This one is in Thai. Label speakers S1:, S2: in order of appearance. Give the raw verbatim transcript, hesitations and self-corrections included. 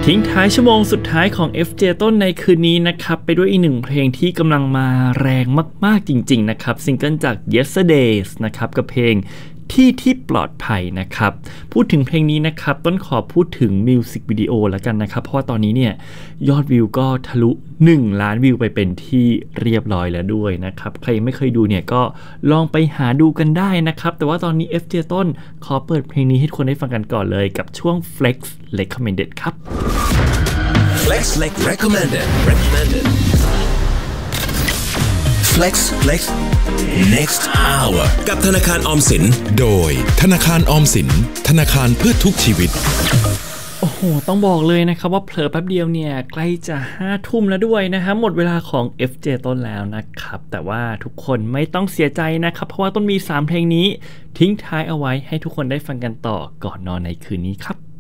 S1: ทิ้งท้ายชั่วโมงสุดท้ายของ เอฟ เจ ต้นในคืนนี้นะครับไปด้วยอีกหนึ่งเพลงที่กำลังมาแรงมากๆจริงๆนะครับซิงเกิลจาก Yesterdays นะครับกับเพลงที่ที่ปลอดภัยนะครับพูดถึงเพลงนี้นะครับต้นขอพูดถึงมิวสิกวิดีโอแล้วกันนะครับเพราะว่าตอนนี้เนี่ยยอดวิวก็ทะลุหนึ่งล้านวิวไปเป็นที่เรียบร้อยแล้วด้วยนะครับใครไม่เคยดูเนี่ยก็ลองไปหาดูกันได้นะครับแต่ว่าตอนนี้ เอฟ เจ ต้นขอเปิดเพลงนี้ให้ทุกคนได้ฟังกันก่อนเลยกับช่วง Flex Recommended ครับ
S2: Flex Recommended Recommended Flex Flex Next Hour กับธนาคารออมสิน
S3: โดยธนาคารออมสินธนาคารเพื่อทุกชีวิต
S1: โอ้โหต้องบอกเลยนะครับว่าเผลอแป๊บเดียวเนี่ยใกล้จะห้าทุ่มแล้วด้วยนะฮะหมดเวลาของ เอฟ เจ ต้นแล้วนะครับแต่ว่าทุกคนไม่ต้องเสียใจนะครับเพราะว่าต้นมีสามเพลงนี้ทิ้งท้ายเอาไว้ให้ทุกคนได้ฟังกันต่อก่อนนอนในคืนนี้ครับ